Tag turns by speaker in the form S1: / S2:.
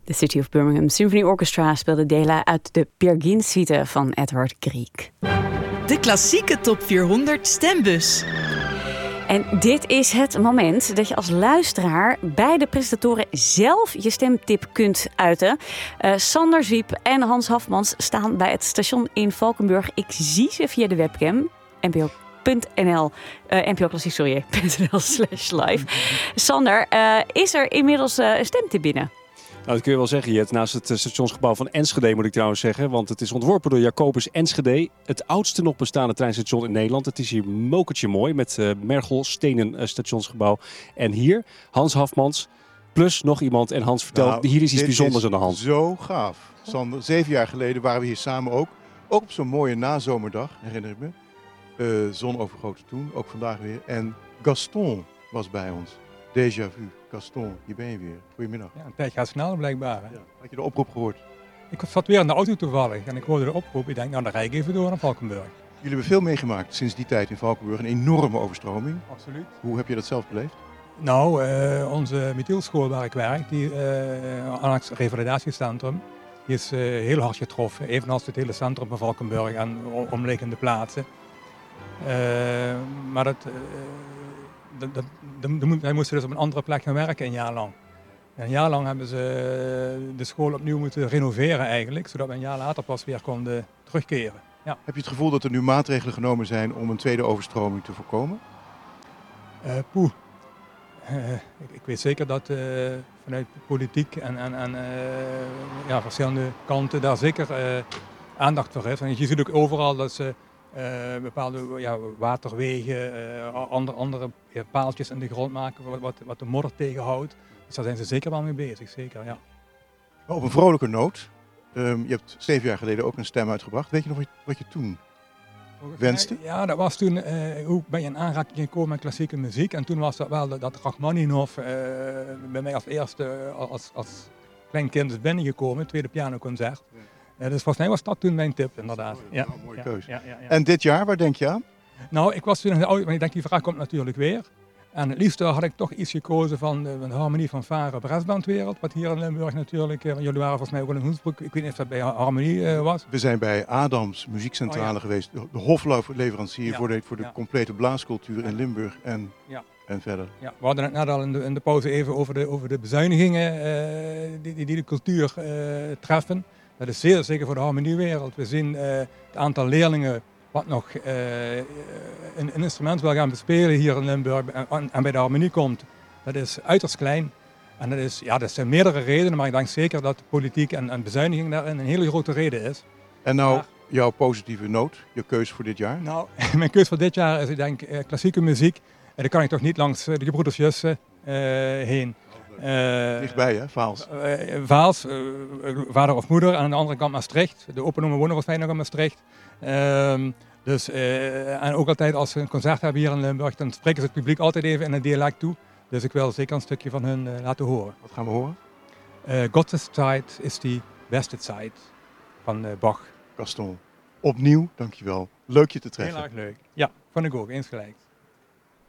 S1: De City of Birmingham Symphony Orchestra speelde delen uit de Peer Gynt suite van Edward Grieg.
S2: De klassieke top 400 stembus.
S1: En dit is het moment dat je als luisteraar bij de presentatoren zelf je stemtip kunt uiten. Sander Zwiep en Hans Hafmans staan bij het station in Valkenburg. Ik zie ze via de webcam. NPO.nl, NPO-klassiek.nl/live. Sander, is er inmiddels een stemtip binnen?
S3: Nou, dat kun je wel zeggen, Jet. Naast het stationsgebouw van Enschede moet ik trouwens zeggen. Want het is ontworpen door Jacobus Enschede. Het oudste nog bestaande treinstation in Nederland. Het is hier mokertje mooi met Mergel stenen stationsgebouw. En hier Hans Hafmans plus nog iemand. En Hans vertelt, hier is iets bijzonders aan de hand.
S4: Zo gaaf. Sander, 7 jaar geleden waren we hier samen ook. Ook op zo'n mooie nazomerdag, herinner ik me. Zon overgoten toen, ook vandaag weer. En Gaston was bij ons. Déjà vu. Gaston, hier ben je weer. Goedemiddag.
S5: Ja, een tijd gaat snel blijkbaar. Hè?
S4: Ja, had je de oproep gehoord?
S5: Ik zat weer in de auto toevallig en ik hoorde de oproep. Ik denk, nou dan rijd ik even door naar Valkenburg.
S4: Jullie hebben veel meegemaakt sinds die tijd in Valkenburg. Een enorme overstroming.
S5: Absoluut.
S4: Hoe heb je dat zelf beleefd?
S5: Nou, onze methielschool waar ik werk, die Annex Revalidatiecentrum, die is heel hard getroffen. Evenals het hele centrum van Valkenburg en omliggende plaatsen. Maar wij moesten dus op een andere plek gaan werken een jaar lang. En een jaar lang hebben ze de school opnieuw moeten renoveren eigenlijk, zodat we een jaar later pas weer konden terugkeren. Ja.
S4: Heb je het gevoel dat er nu maatregelen genomen zijn om een tweede overstroming te voorkomen?
S5: Ik weet zeker dat vanuit politiek en verschillende kanten daar zeker aandacht voor is. En je ziet ook overal dat ze bepaalde waterwegen, andere paaltjes in de grond maken wat de modder tegenhoudt. Dus daar zijn ze zeker wel mee bezig, zeker, ja.
S4: Maar op een vrolijke noot, je hebt 7 jaar geleden ook een stem uitgebracht. Weet je nog wat je toen wenste?
S5: Ja, dat was toen, hoe ben je in aanraking gekomen met klassieke muziek. En toen was dat wel dat Rachmaninov bij mij als eerste, als klein kind is binnengekomen, het tweede pianoconcert. Dus volgens mij was dat toen mijn tip, inderdaad. Ja.
S4: Nou, mooie keuze. Ja. En dit jaar, waar denk je aan?
S5: Nou, ik was toen in de auto, maar ik denk die vraag komt natuurlijk weer. En het liefste had ik toch iets gekozen van de Harmonie van Varen Brassbandwereld. Wat hier in Limburg natuurlijk, jullie waren volgens mij ook in Hoensbroek. Ik weet niet of dat bij Harmonie was.
S4: We zijn bij Adams Muziekcentrale geweest. De hofleverancier voor de complete blaascultuur in Limburg en verder. Ja,
S5: we hadden het net al in de pauze even over de bezuinigingen die de cultuur treffen. Dat is zeer zeker voor de harmoniewereld. We zien het aantal leerlingen wat nog een instrument wil gaan bespelen hier in Limburg en bij de harmonie komt. Dat is uiterst klein. En dat zijn meerdere redenen, maar ik denk zeker dat de politiek en bezuiniging daarin een hele grote reden is.
S4: En nou, jouw positieve noot, je keuze voor dit jaar?
S5: Nou, mijn keuze voor dit jaar is, ik denk, klassieke muziek. En dan kan ik toch niet langs de gebroeders Jussen heen.
S4: Dichtbij, hè? Vaals.
S5: Vaals, vader of moeder. En aan de andere kant Maastricht. De openomen wonen waarschijnlijk nog in Maastricht. En ook altijd als ze een concert hebben hier in Limburg, dan spreken ze het publiek altijd even in het dialect toe. Dus ik wil zeker een stukje van hun laten horen.
S4: Wat gaan we horen?
S5: Gottes Zeit is die beste Zeit van Bach.
S4: Gaston, opnieuw, dankjewel. Leuk je te treffen.
S5: Heel erg leuk. Ja, vond ik ook, eens gelijk.